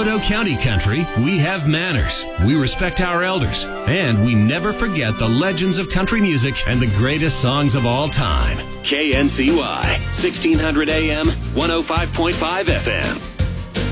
Onoto County country, we have manners, we respect our elders, and we never forget the legends of country music and the greatest songs of all time. KNCY, 1600 AM, 105.5 FM.